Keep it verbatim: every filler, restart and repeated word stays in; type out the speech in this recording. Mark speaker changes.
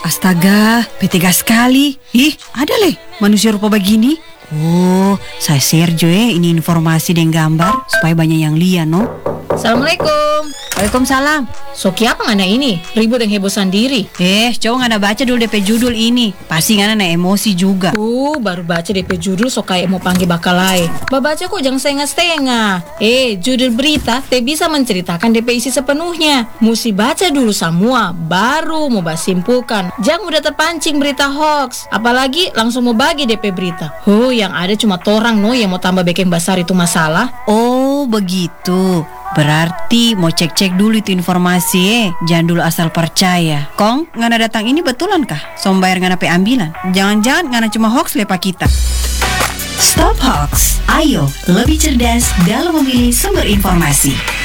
Speaker 1: Astaga, petega sekali. Ih, ada leh manusia rupa begini. Oh, saya share jo eh ini informasi dan gambar supaya banyak yang lihat no.
Speaker 2: Assalamualaikum.
Speaker 1: Waalaikumsalam.
Speaker 2: Soki apa ngana ini? Ribut yang heboh sendiri.
Speaker 1: Eh, coba ngana baca dulu D P judul ini. Pasti ngana na emosi juga.
Speaker 2: Uh, baru baca D P judul so kayak mau panggil bakalai. Baca kok jangan setengah-setengah. Eh, judul berita te bisa menceritakan D P isi sepenuhnya. Mesti baca dulu semua, baru mau bahas simpulkan. Jangan udah terpancing berita hoax. Apalagi langsung mau bagi D P berita. Oh, yang ada cuma torang no yang mau tambah bikin besar itu masalah.
Speaker 1: Oh, begitu. Berarti mau cek-cek dulu itu informasi eh. Jangan dulu asal percaya. Kong, ngana datang ini betulan kah? Sombayar ngana pe ambilan. Jangan-jangan ngana cuma hoax lepa kita.
Speaker 3: Stop hoax. Ayo lebih cerdas dalam memilih sumber informasi.